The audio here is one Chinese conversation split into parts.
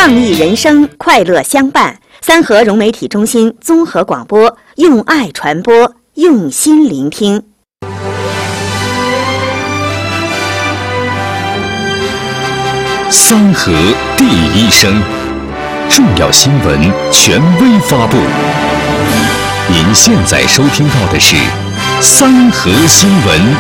倡议人生，快乐相伴。三河融媒体中心综合广播，用爱传播，用心聆听。 三河第一声，重要新闻权威发布。您现在收听到的是三河新闻。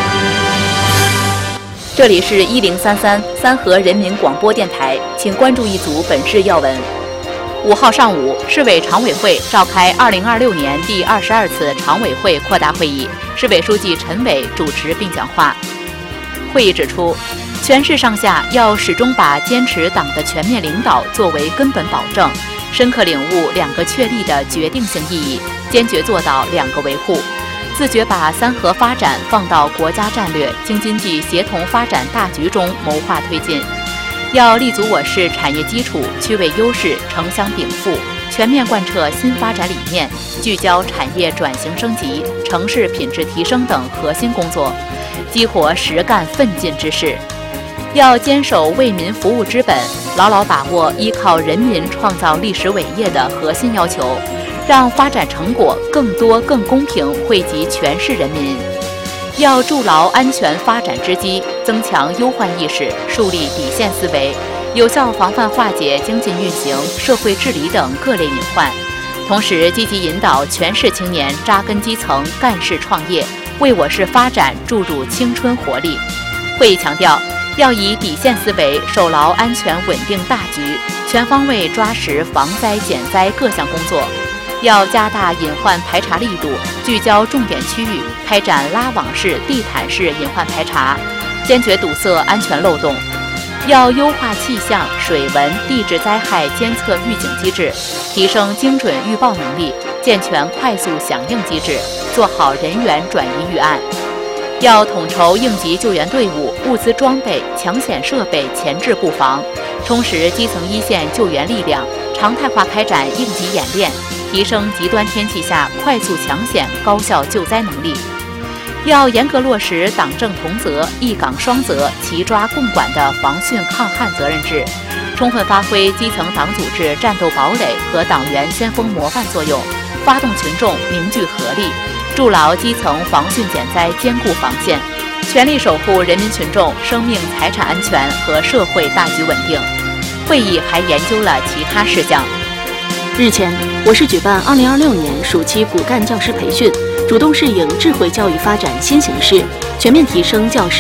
这里是1033三河人民广播电台，请关注一组本市要闻。5号上午，市委常委会召开2026年第22次常委会扩大会议，市委书记陈伟主持并讲话。会议指出，全市上下要始终把坚持党的全面领导作为根本保证，深刻领悟2个确立的决定性意义，坚决做到2个维护，自觉把三河发展放到国家战略京津冀协同发展大局中谋划推进。要立足我市产业基础，区位优势，城乡禀赋，全面贯彻新发展理念，聚焦产业转型升级、城市品质提升等核心工作，激活实干奋进之势。要坚守为民服务之本，牢牢把握依靠人民创造历史伟业的核心要求，让发展成果更多更公平惠及全市人民。要筑牢安全发展之基，增强忧患意识，树立底线思维，有效防范化解经济运行、社会治理等各类隐患，同时积极引导全市青年扎根基层、干事创业，为我市发展注入青春活力。会议强调，要以底线思维守牢安全稳定大局，全方位抓实防灾减灾各项工作。要加大隐患排查力度，聚焦重点区域，开展拉网式、地毯式隐患排查，坚决堵塞安全漏洞。要优化气象、水文、地质灾害监测预警机制，提升精准预报能力，健全快速响应机制，做好人员转移预案。要统筹应急救援队伍、物资装备、抢险设备前置布防，充实基层一线救援力量，常态化开展应急演练，提升极端天气下快速抢险、高效救灾能力。要严格落实党政同责、一岗双责、齐抓共管的防汛抗旱责任制，充分发挥基层党组织战斗堡垒和党员先锋模范作用，发动群众凝聚合力，筑牢基层防汛减灾坚固防线，全力守护人民群众生命财产安全和社会大局稳定。会议还研究了其他事项。 日前，我市举办2026年暑期骨干教师培训，主动适应智慧教育发展新形势，全面提升教师